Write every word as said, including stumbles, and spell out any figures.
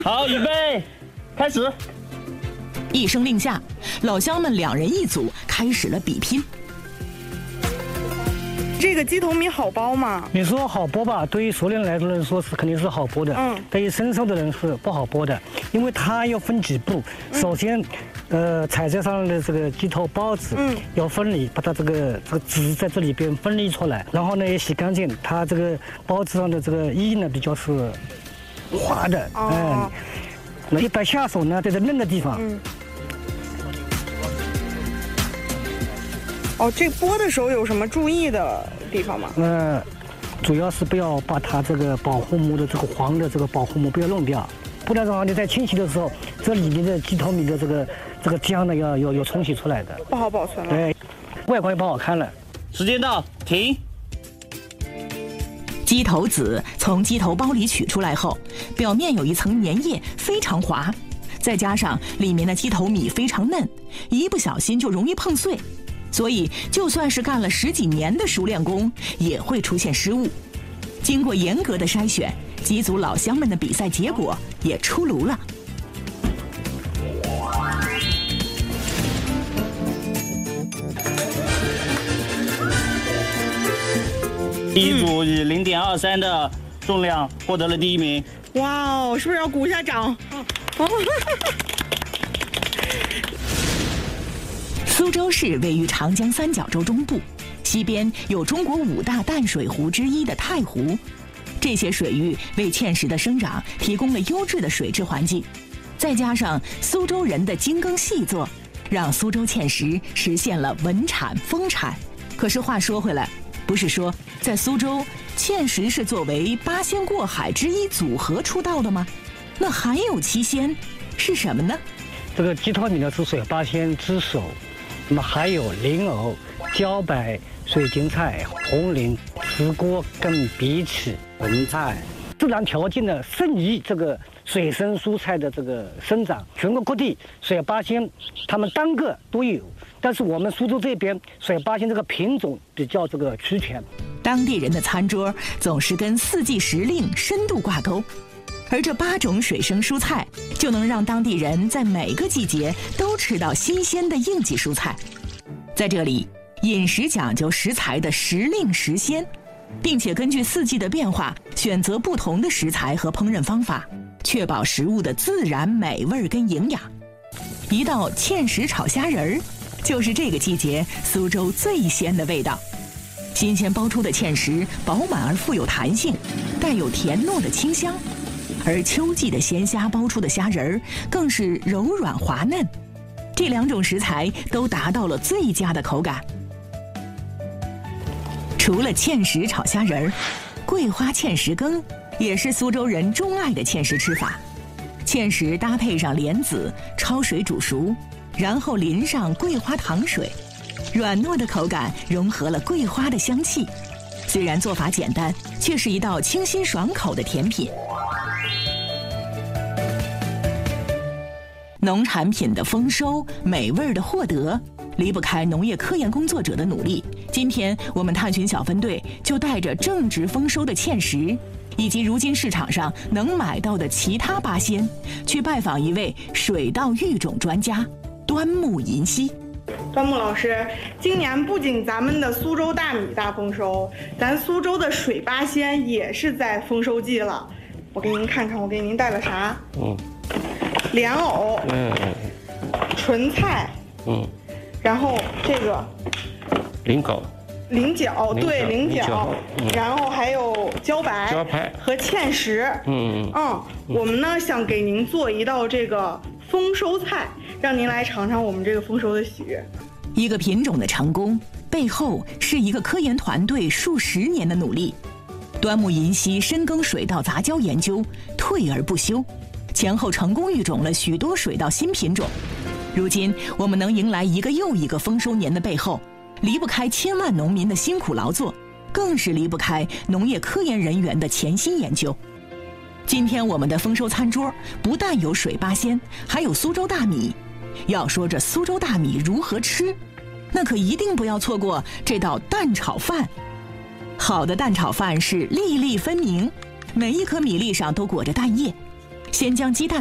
好，预备，开始。 一声令下，老乡们两人一组开始了比拼。 这个鸡头米好剥吗？ 你说好剥吧，对于熟练来说是肯定是好剥的。嗯，对于生熟的人是不好剥的，因为它要分几步。嗯、首先，呃，彩色上的这个鸡头包子，嗯，要分离，把它这个这个籽在这里边分离出来，然后呢也洗干净。它这个包子上的这个衣呢比较是滑的，哦、嗯，那一般下手呢在这嫩的地方。嗯。 哦，这剥的时候有什么注意的地方吗？ 呃，主要是不要把它这个保护膜的这个黄的这个保护膜不要弄掉，不然的话你在清洗的时候，这里面的鸡头米的这个这个浆呢要要要冲洗出来的， 不好保存了。 对，外观也不好看了。 时间到，停。 鸡头籽从鸡头包里取出来后，表面有一层粘液，非常滑，再加上里面的鸡头米非常嫩，一不小心就容易碰碎。所以，就算是干了十几年的熟练工，也会出现失误。经过严格的筛选，几组老乡们的比赛结果也出炉了。 第一组以零点二三的重量获得了第一名。 哇哦，是不是要鼓一下掌？哦苏州市位于长江三角洲中部，西边有中国五大淡水湖之一的太湖，这些水域为芡实的生长提供了优质的水质环境，再加上苏州人的精耕细作，让苏州芡实实现了稳产丰产。可是话说回来，不是说在苏州芡实是作为八仙过海之一组合出道的吗？那还有七仙是什么呢？ 这个鸡头米呢是水八仙之首。那么还有莲藕、茭白、水芹菜、红菱、石锅跟荸荠、文菜，自然条件呢适宜这个水生蔬菜的这个生长。全国各地水八仙，它们单个都有，但是我们苏州这边水八仙这个品种比较这个齐全。 当地人的餐桌总是跟四季时令深度挂钩。而这八种水生蔬菜就能让当地人在每个季节都吃到新鲜的应季蔬菜。在这里，饮食讲究食材的时令时鲜，并且根据四季的变化选择不同的食材和烹饪方法，确保食物的自然美味跟营养。一道芡实炒虾仁儿，就是这个季节苏州最鲜的味道。新鲜剥出的芡实饱满而富有弹性，带有甜糯的清香。而秋季的鲜虾剥出的虾仁儿更是柔软滑嫩，这两种食材都达到了最佳的口感。除了芡实炒虾仁儿，桂花芡实羹也是苏州人钟爱的芡实吃法。芡实搭配上莲子，焯水煮熟，然后淋上桂花糖水，软糯的口感融合了桂花的香气。虽然做法简单，却是一道清新爽口的甜品。农产品的丰收，美味的获得，离不开农业科研工作者的努力。今天我们探寻小分队就带着正值丰收的芡实，以及如今市场上能买到的其他八仙，去拜访一位水稻育种专家端木银溪。 端木老师，今年不仅咱们的苏州大米大丰收，咱苏州的水八仙也是在丰收季了。我给您看看，我给您带了啥？嗯。莲藕，嗯，纯菜，嗯，然后这个菱角， 菱角，对，菱角，嗯、然后还有茭白， 茭白和芡实，嗯嗯嗯，我们呢想给您做一道这个丰收菜，让您来尝尝我们这个丰收的喜悦。 一个品种的成功背后是一个科研团队数十年的努力。端木银溪深耕水稻杂交研究，退而不休。前后成功育种了许多水稻新品种，如今我们能迎来一个又一个丰收年的背后，离不开千万农民的辛苦劳作，更是离不开农业科研人员的潜心研究。今天我们的丰收餐桌不但有水八仙，还有苏州大米。要说这苏州大米如何吃，那可一定不要错过这道蛋炒饭。好的蛋炒饭是粒粒分明，每一颗米粒上都裹着蛋液。 先将鸡蛋